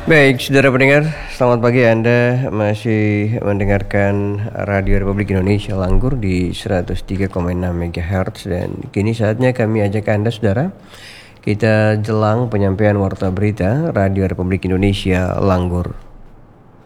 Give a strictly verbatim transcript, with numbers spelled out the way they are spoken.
Baik, saudara pendengar, selamat pagi. Anda masih mendengarkan Radio Republik Indonesia Langgur di seratus tiga koma enam megahertz. Dan kini saatnya kami ajak Anda, saudara, kita jelang penyampaian warta berita Radio Republik Indonesia Langgur.